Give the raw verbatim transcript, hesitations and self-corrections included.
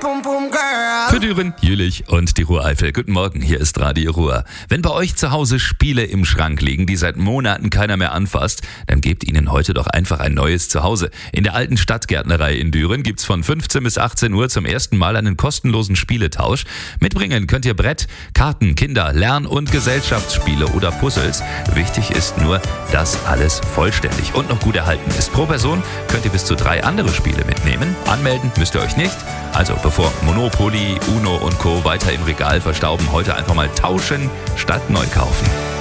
Für Düren, Jülich und die Ruhr-Eifel. Guten Morgen, hier ist Radio Ruhr. Wenn bei euch zu Hause Spiele im Schrank liegen, die seit Monaten keiner mehr anfasst, dann gebt ihnen heute doch einfach ein neues Zuhause. In der alten Stadtgärtnerei in Düren gibt's von fünfzehn bis achtzehn Uhr zum ersten Mal einen kostenlosen Spieletausch. Mitbringen könnt ihr Brett, Karten, Kinder-, Lern- und Gesellschaftsspiele oder Puzzles. Wichtig ist nur, dass alles vollständig und noch gut erhalten ist. Pro Person könnt ihr bis zu drei andere Spiele mitnehmen. Anmelden müsst ihr euch nicht. Also bevor Monopoly, Uno und Co. weiter im Regal verstauben, heute einfach mal tauschen statt neu kaufen.